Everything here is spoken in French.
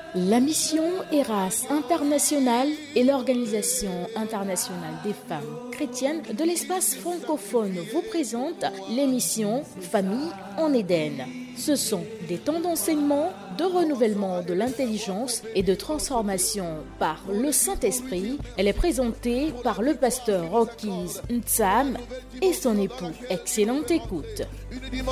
La mission ERAS International et l'Organisation internationale des femmes chrétiennes de l'espace francophone vous présentent l'émission Famille en Éden. Ce sont des temps d'enseignement, de renouvellement de l'intelligence et de transformation par le Saint-Esprit. Elle est présentée par le pasteur Rocky's Ntsam et son époux. Excellente écoute.